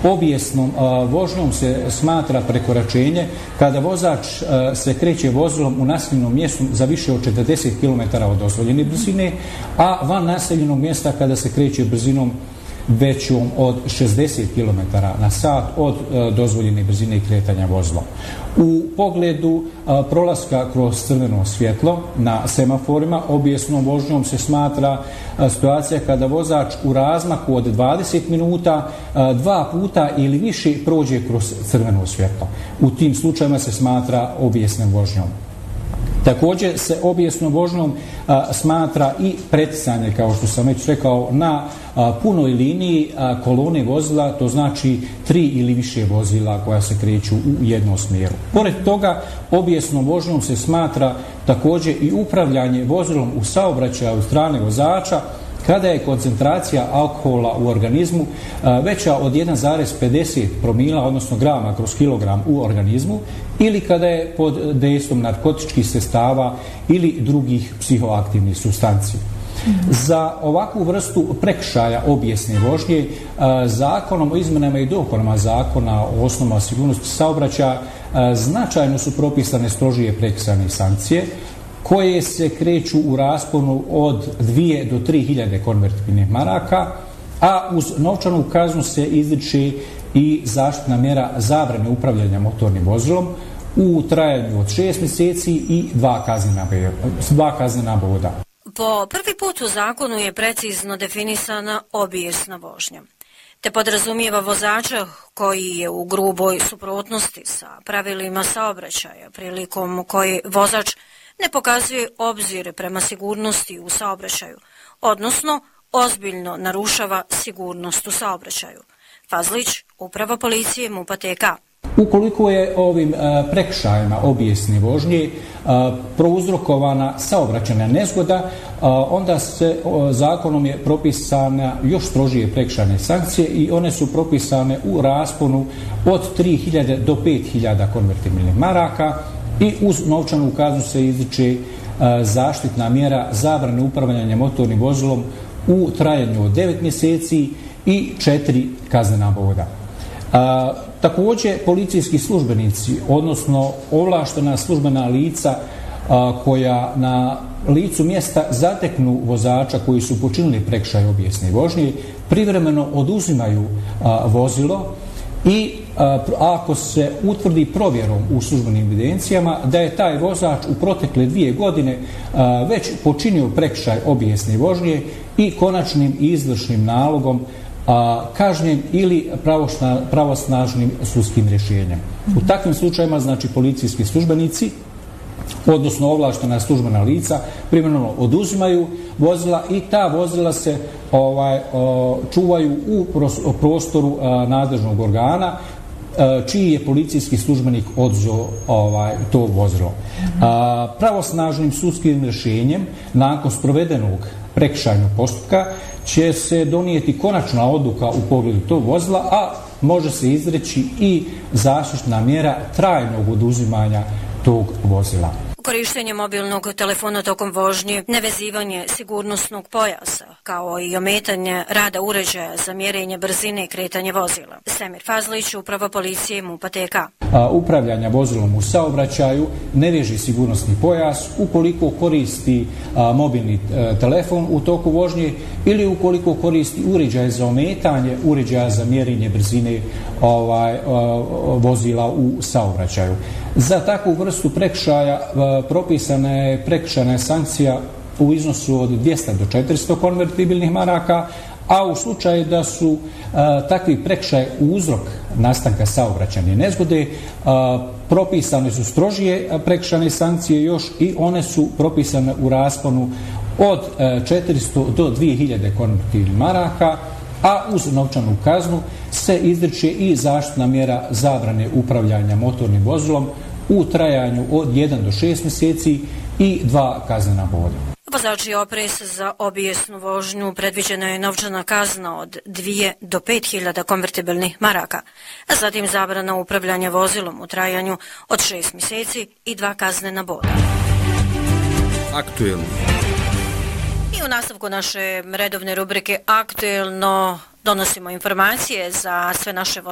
obijesnom vožnjom se smatra prekoračenje kada vozač se kreće vozilom u naseljenom mjestu za više od 40 km od dozvoljene brzine, a van naseljenog mjesta kada se kreće brzinom većom od 60 km na sat od dozvoljene brzine kretanja vozilom. U pogledu prolaska kroz crveno svjetlo na semaforima obijesnom vožnjom se smatra situacija kada vozač u razmaku od 20 minuta 2 puta ili više prođe kroz crveno svjetlo. U tim slučajima se smatra obijesnom vožnjom. Također se obijesnom vožnjom smatra i preticanje, kao što sam već rekao, na punoj liniji kolone vozila, to znači 3 ili više vozila koja se kreću u jednom smjeru. Pored toga, obijesnom vožnjom se smatra također i upravljanje vozilom u saobraćaju od strane vozača kada je koncentracija alkohola u organizmu veća od 1,50 promila, odnosno grama kroz kilogram u organizmu, ili kada je pod dejstvom narkotičkih sredstava ili drugih psihoaktivnih supstanci. Za ovakvu vrstu prekršaja obijesne vožnje zakonom o izmenama i dopunama zakona o osnovama sigurnosti saobraćaja značajno su propisane strožije prekršajne sankcije koje se kreću u rasponu od 2 do 3.000 konvertibilnih maraka, a uz novčanu kaznu se izriče i zaštitna mjera zabrane upravljanja motornim vozilom u trajanju od 6 mjeseci i 2 kaznena boda. Po prvi put u zakonu je precizno definisana obijesna vožnja, te podrazumijeva vozača koji je u gruboj suprotnosti sa pravilima saobraćaja, prilikom koji vozač ne pokazuje obzir prema sigurnosti u saobraćaju, odnosno ozbiljno narušava sigurnost u saobraćaju. Fazlić, Uprava policije MUP-a TK. Ukoliko je ovim prekršajima obijesne vožnje prouzrokovana saobraćajna nezgoda, onda se zakonom je propisana još strožije prekršajne sankcije i one su propisane u rasponu od 3.000 do 5.000 konvertibilnih maraka i uz novčanu kaznu se izriče zaštitna mjera zabrane upravljanja motornim vozilom u trajanju od 9 mjeseci i 4 kaznena boda. Također, policijski službenici, odnosno ovlaštena službena lica koja na licu mjesta zateknu vozača koji su počinili prekršaj obijesne vožnje, privremeno oduzimaju vozilo i ako se utvrdi provjerom u službenim evidencijama da je taj vozač u protekle 2 godine već počinio prekršaj obijesne vožnje i konačnim i izvršnim nalogom kažnjen ili pravosnažnim sudskim rješenjem. U takvim slučajima, znači, policijski službenici, odnosno ovlaštena službena lica, privremeno oduzimaju vozila i ta vozila se čuvaju u prostoru nadležnog organa čiji je policijski službenik oduzeo to vozilo. Pravosnažnim sudskim rješenjem nakon sprovedenog prekršajnog postupka će se donijeti konačna odluka u pogledu tog vozila, a može se izreći i zaštitna mjera trajnog oduzimanja tog vozila. Korištenje mobilnog telefona tokom vožnje, nevezivanje sigurnosnog pojasa, kao i ometanje rada uređaja za mjerenje brzine i kretanje vozila. Semir Fazlić, Uprava policije MUP-a TK. Upravljanja vozilom u saobraćaju ne veže sigurnosni pojas ukoliko koristi mobilni telefon u toku vožnje ili ukoliko koristi uređaj za ometanje, uređaja za mjerenje brzine vozila u saobraćaju. Za takvu vrstu prekršaja propisana je prekršajna sankcija u iznosu od 200 do 400 konvertibilnih maraka, a u slučaju da su takvi prekršaj uzrok nastanka saobraćajne nezgode, propisane su strožije prekršajne sankcije još i one su propisane u rasponu od 400 do 2000 konvertibilnih maraka, a uz novčanu kaznu se izriče i zaštitna mjera zabrane upravljanja motornim vozilom u trajanju od 1 do 6 mjeseci i 2 kaznena boda. Vozači oprez za obijesnu vožnju predviđena je novčana kazna od 2 do 5.000 konvertibilnih maraka, a zatim zabrana upravljanja vozilom u trajanju od 6 mjeseci i 2 kaznena boda. Aktuelno. I u nastavku naše redovne rubrike Aktuelno donosimo informacije za sve naše